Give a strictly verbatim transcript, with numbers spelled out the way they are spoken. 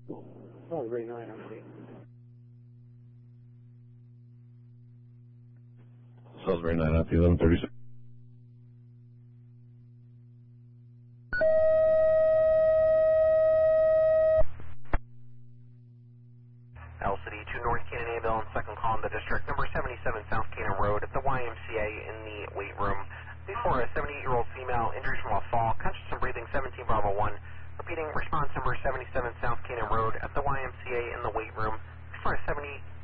Salisbury nine on the Salisbury nine at the eleven thirty-six. L C D two North Canaan Ambulance, second call in the district, number seventy-seven South Canaan Road at the Y M C A in the weight room. Before a seventy-eight-year-old female, injuries from a fall, conscious and breathing, seventeen Bravo one. Repeating, response number seventy-seven South Canaan Road at the Y M C A in the weight room. Before a seventy